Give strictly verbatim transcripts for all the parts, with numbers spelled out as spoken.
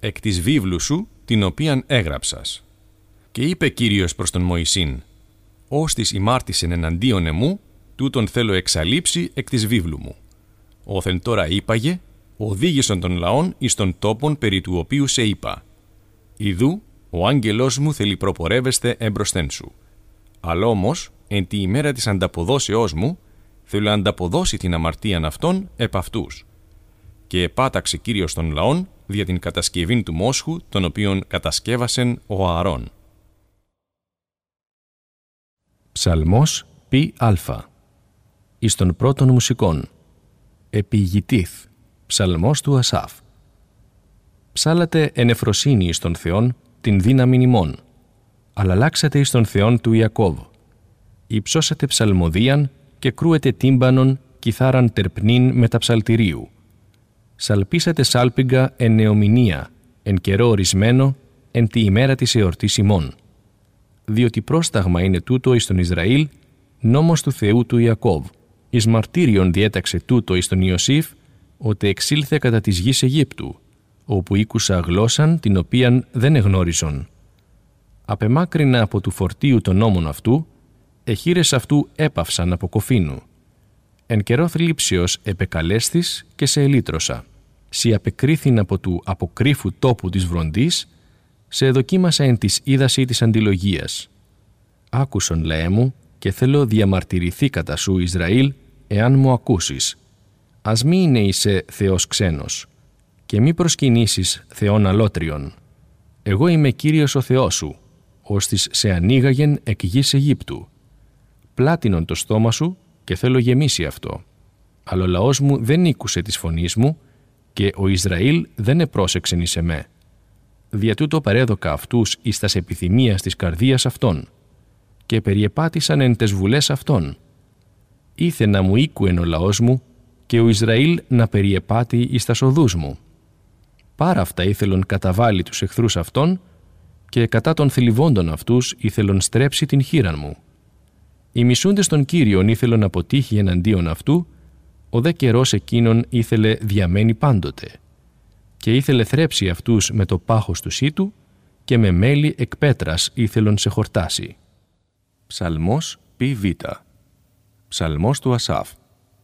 εκ της βίβλου σου, την οποίαν έγραψας. Και είπε Κύριος προς τον Μωυσήν, «Όστις ημάρτησεν εναντίον εμού, τούτον θέλω εξαλείψει εκ της βίβλου μου». Όθεν τώρα είπαγε, οδήγησον των λαών εις των τόπων περί του οποίου σε είπα. Ιδού, ο άγγελός μου θέλει προπορεύεστε εμπροσθέν σου. Αλλά όμως, εν τη ημέρα της ανταποδόσεώς μου, θέλω ανταποδώσει την αμαρτίαν αυτών επ' αυτούς. Και επάταξε Κύριος των λαών δια την κατασκευήν του μόσχου, τον οποίον κατασκεύασεν ο Ααρών. Ψαλμός πι αλφα. Εις των πρώτων μουσικών. Επιγητήθ. Ψαλμός του Ασάφ. Ψάλατε εν εφροσύνη εις τον Θεόν την δύναμην ημών. Αλλάξατε εις τον Θεόν του Ιακώβ. Υψώσατε ψαλμοδίαν και κρούετε τύμπανον κιθάραν τερπνίν μεταψαλτηρίου. Σαλπίσατε σάλπιγγα εν νεομηνία, εν καιρό ορισμένο, εν τη ημέρα της εορτής ημών. Διότι πρόσταγμα είναι τούτο εις τον Ισραήλ, νόμος του Θεού του Ιακώβ. Εις μαρτύριον διέταξε τούτο εις τον Ιωσήφ, ότι εξήλθε κατά της γης Αιγύπτου, όπου ήκουσα γλώσσαν την οποίαν δεν εγνώριζον. Απεμάκρυνα από του φορτίου των νόμων αυτού, εχείρες αυτού έπαυσαν από κοφίνου. Εν καιρό θλίψεως επεκαλέστης και σε ελύτρωσα. Σι απεκρίθην από του αποκρύφου τόπου της βροντής, σε εδοκίμασα εν της είδαση της αντιλογίας. Άκουσον, λαέ μου, και θέλω διαμαρτυρηθεί κατά σου Ισραήλ, εάν μου ακούσεις. Ας μη είναι είσαι Θεός ξένος, και μη προσκυνήσεις Θεόν αλότριον. Εγώ είμαι Κύριος ο Θεός σου, ώστις σε ανοίγαγεν εκ γης Αιγύπτου. Πλάτινον το στόμα σου και θέλω γεμίσει αυτό. Αλλά ο λαός μου δεν ήκουσε της φωνής μου και ο Ισραήλ δεν επρόσεξεν εις εμέ. Δια τούτο παρέδοκα αυτούς εις τας επιθυμίας της καρδίας αυτών και περιεπάτησαν εν τες βουλές αυτών. Ήθε να μου ήκουεν ο λαός μου και ο Ισραήλ να περιεπάτει εις τας οδούς μου. Πάρα αυτά ήθελον καταβάλει τους εχθρούς αυτών και κατά των θλιβόντων αυτούς ήθελον στρέψει την χείραν μου. Οι μισούντες των Κύριων ήθελον αποτύχει εναντίον αυτού, ο δε καιρός εκείνον ήθελε διαμένει πάντοτε. Και ήθελε θρέψει αυτούς με το πάχος του σύτου και με μέλι εκ πέτρας ήθελον σε χορτάσει. Ψαλμός πι β. Ψαλμός του Ασάφ.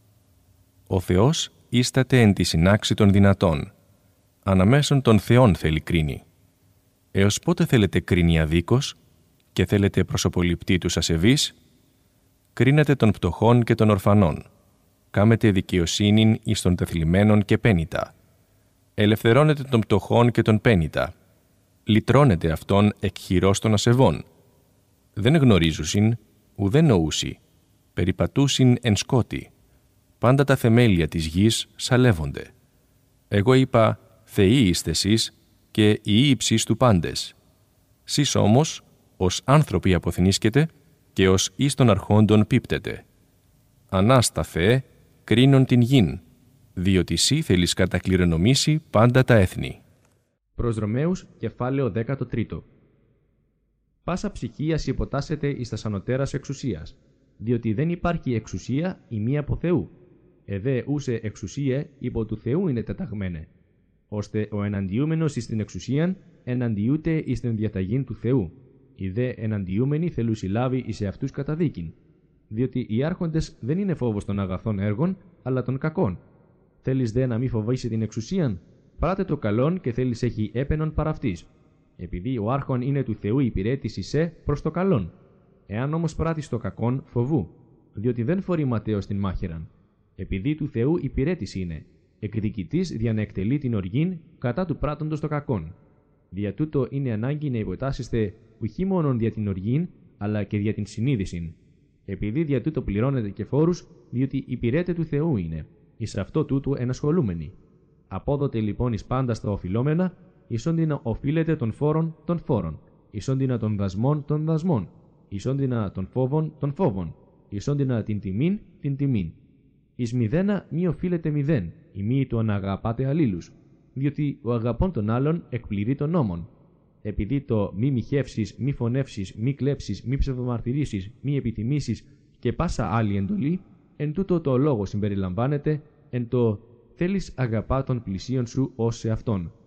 Ο Θεός ίσταται εν τη συνάξη των δυνατών. Αναμέσων των Θεών θέλει κρίνει. Έως πότε θέλετε κρίνει αδίκως και θέλετε προσωποληπτή τους ασεβείς? Κρίνετε των πτωχών και των ορφανών. Κάμετε δικαιοσύνην εις των τεθλιμμένων και πένητα. Ελευθερώνετε των πτωχών και των πένητα. Λυτρώνετε αυτόν εκ χειρός των ασεβών. Δεν γνωρίζουσιν, ουδέ νοούσι. Περιπατούσιν εν σκότη. Πάντα τα θεμέλια της γης σαλεύονται. Εγώ είπα, Θεοί είστε εσείς και οι ύψεις του πάντες. Σεις όμως, ως άνθρωποι αποθνίσκετε και ως εις των αρχόντων πίπτετε. Ανάστα, Θεέ, κρίνον την γην, διότι σύ θέλεις κατακληρονομήσει πάντα τα έθνη. Προς Ρωμαίους, κεφάλαιο δέκατο τρίτο. Πάσα ψυχή ας υποτάσσεται εις τας ανωτέρας εξουσίας, διότι δεν υπάρχει εξουσία η μία από Θεού. Εδέ ούσε εξουσία υπό του Θεού είναι τεταγμένε, ώστε ο εναντιούμενος εις την εξουσίαν εναντιούται εις την διαταγήν του Θεού. Οι δε εναντιούμενοι θέλουν συλλάβει εις εαυτούς καταδίκην, διότι οι άρχοντες δεν είναι φόβος των αγαθών έργων, αλλά των κακών. Θέλεις δε να μη φοβήσει την εξουσίαν? Πράτε το καλόν και θέλεις έχει έπαινον παρά αυτής. Επειδή ο άρχον είναι του Θεού υπηρέτηση σε προς το καλόν. Εάν όμως πράττεις το κακόν, φοβού, διότι δεν φορεί ματέως την μάχαιραν. Επειδή του Θεού υπηρέτηση είναι, εκδικητής δια να εκτελεί την οργήν κατά του πράττοντος το κακόν. Δια τούτο είναι ανάγκη να υποτάσσεστε ουχή μόνον δια την οργήν, αλλά και δια την συνείδησιν. Επειδή δια τούτο πληρώνετε και φόρους, διότι υπηρέτε του Θεού είναι, εις αυτό τούτου ενασχολούμενοι. Απόδοτε λοιπόν εις πάντα στα οφειλόμενα, ισόντινα οφείλετε των φόρων των φόρων, ισόντινα των δασμών των δασμών, ισόντινα των φόβων των φόβων, ισόντινα την τιμήν την τιμήν. Εις μηδένα μη οφείλετε μηδέν, ή μη το αναγαπάτε αλλήλους, διότι ο αγαπών των άλλων εκπληρεί των νόμων. Επειδή το μη μοιχεύσεις, μη φωνεύσεις, μη κλέψεις, μη ψευδομαρτυρήσεις, μη επιθυμήσεις και πάσα άλλη εντολή, εν τούτο το λόγο συμπεριλαμβάνεται εν το θέλεις αγαπά των πλησίων σου ως σε αυτόν.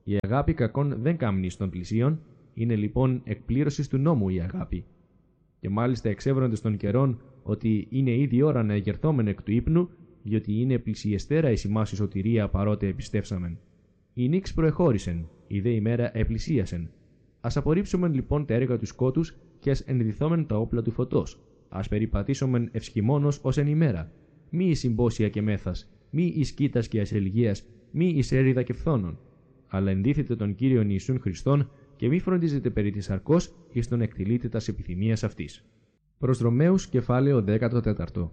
Η αγάπη κακόν δεν κάμνει στον πλησίον, είναι λοιπόν εκπλήρωση του νόμου η αγάπη. Και μάλιστα εξεύροντες των καιρών ότι είναι ήδη ώρα να εγερθόμεν εκ του ύπνου, διότι είναι πλησιεστέρα η ημάς η σωτηρία παρότε επιστεύσαμεν. Η νύξ προεχώρησεν, η δε ημέρα επλησίασεν. Ας απορρίψομεν λοιπόν τα έργα του σκότους και ας ενδυθόμεν τα όπλα του φωτός. Ας περιπατήσομεν ευσχημόνος ως εν ημέρα. Μη εις συμπόσια και μέθας, μη εις κοίτας και ασελγίας, μη εις έριδα και φθόνων. Αλλά ενδύθετε τον Κύριον Ιησούν Χριστόν και μη φροντίζετε περί της αρκός εις τον εκτιλείτε τας επιθυμίας αυτής. Προς Ρωμαίους κεφάλαιο δέκατο τέταρτο.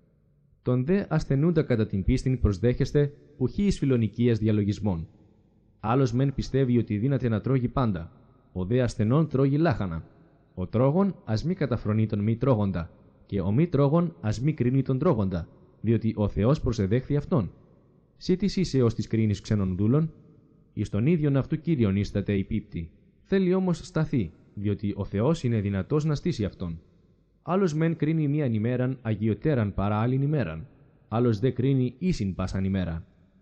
Τον δε ασθενούντα κατά την πίστην προσδέχεστε, ουχή εις φιλονικίας διαλογισμών. Άλλος μεν πιστεύει ότι δύναται να τρώγει πάντα, ο δε ασθενών τρώγει λάχανα. Ο τρόγων ας μη καταφρονεί τον μη τρώγοντα, και ο μη τρόγων ας μη κρίνει τον τρώγοντα, διότι ο Θεός προσεδέχθη αυτόν. Σύ τι είσαι ως της κρίνης ξένων δούλων, εις τον ίδιον αυτού Κύριον ίσταται υπήπτη. Θέλει όμως σταθεί, διότι ο Θεός είναι δυνατός να στήσει αυτόν. Άλλος μεν κρίνει μίαν ημέραν αγιωτέραν παρά άλλην ημέραν, άλλος δε κρίνει ίσιν πάσαν ημέρα.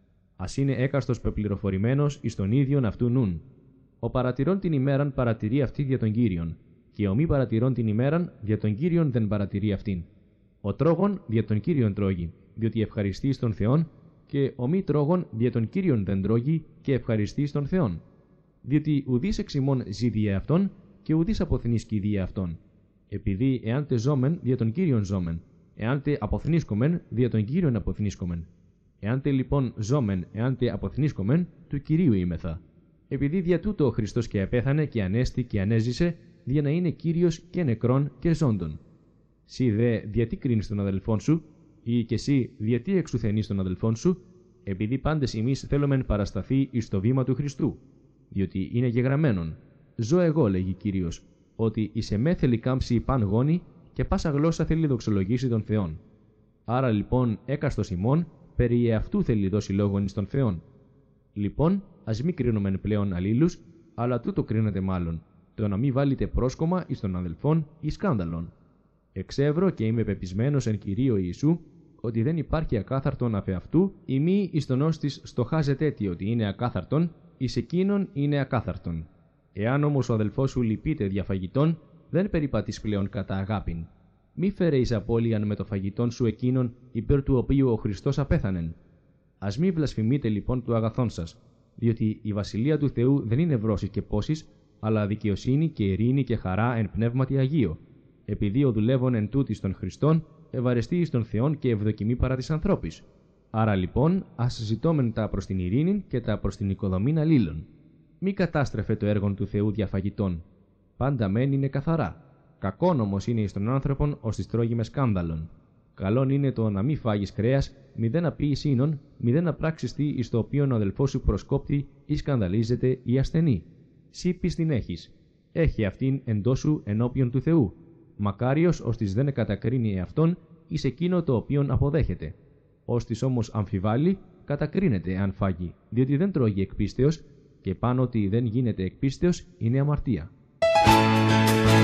Ας είναι έκαστος πεπληροφορημένος εις τον ίδιον αυτού νουν. Ο παρατηρών την ημέραν παρατηρεί αυτή δια τον Κύριον, και ο μη παρατηρών την ημέραν δια τον Κύριον δεν παρατηρεί αυτήν. Ο τρόγων δια τον Κύριον τρώγει, διότι ευχαριστεί στον Θεόν, και ο μη τρόγων δια τον Κύριον δεν τρώγει και ευχαριστεί στον Θεόν. Διότι ουδής εξ ημών ζει δια αυτόν, και ουδής αποθνίσκει δια αυτόν. Επειδή εάν τε ζώμεν δια τον Κύριον ζώμεν, εάν τε αποθνίσκομεν δια τον Κύριον αποθνίσκομεν. Εάν τε λοιπόν ζώμεν, εάν τε αποθνίσκομεν, του Κυρίου είμεθα. Επειδή δια τούτο ο Χριστός και απέθανε και ανέστη και ανέζησε, δια να είναι Κύριος και νεκρών και ζώντων. Σύ δε διατί κρίνεις τον αδελφόν σου, ή και εσύ διατί εξουθενείς τον αδελφόν σου, επειδή πάντες εμείς θέλομεν παρασταθεί εις το βήμα του Χριστού. Διότι είναι γεγραμμένον. Ζω εγώ, λέγει Κύριος, ότι εις εμέ θέλει κάμψει παν γόνη και πάσα γλώσσα θέλει δοξολογήσει τον Θεόν. Άρα λοιπόν έκαστος ημών περί εαυτού θέλει δώσει λόγον εις τον Θεόν. Λοιπόν, ας μη κρίνομεν πλέον αλλήλους, αλλά τούτο κρίνεται μάλλον, το να μη βάλετε πρόσκομα εις τον αδελφόν ή σκάνδαλον. Εξεύρω και είμαι πεπισμένος εν Κυρίω Ιησού, ότι δεν υπάρχει ακάθαρτον αφ' αυτού, ή μη εις τον όστις στοχάζεται έτι ότι είναι ακάθαρτον, εις εκείνον είναι ακάθαρτον. Εάν όμως ο αδελφός σου λυπείται δια φαγητών, δεν περιπατείς πλέον κατά αγάπην. Μη φέρε εις απώλειαν με το φαγητόν σου εκείνον υπέρ του οποίου ο Χριστός απέθανεν. Ας μη βλασφημείτε λοιπόν του αγαθών σας, διότι η βασιλεία του Θεού δεν είναι βρώσεις και πόσεις, αλλά δικαιοσύνη και ειρήνη και χαρά εν πνεύματι Αγίο, επειδή ο δουλεύων εν τούτης των Χριστών ευαρεστεί εις τον Θεόν και ευδοκιμεί παρά της ανθρώπης. Άρα λοιπόν ας ζητώμεν τα προς την ειρήνη και τα προς την οικοδομήν αλλήλων. Μη κατάστρεφε το έργο του Θεού διαφαγητών. Πάντα μεν είναι καθαρά. Κακόν όμως είναι εις τον άνθρωπον ως της τρώγει με σκάνδαλον. Καλόν είναι το να μη φάγεις κρέας, μηδέν να πείεις ίνον, μηδέν να πράξεις τι εις το οποίον ο αδελφός σου προσκόπτει ή σκανδαλίζεται ή ασθενεί. Σύ πίστην έχεις. Έχει αυτήν εντός σου ενώπιον του Θεού. Μακάριος ως της δεν κατακρίνει εαυτόν εις εκείνο το οποίον αποδέχεται. Ως της όμως αμφιβάλλει, κατακρίνεται αν φάγει, διότι δεν τρώγει εκ πίστεως, και πάνω ότι δεν γίνεται εκ πίστεως είναι αμαρτία.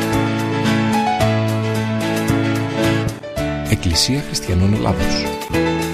Εκκλησία Χριστιανών Ελλάδος.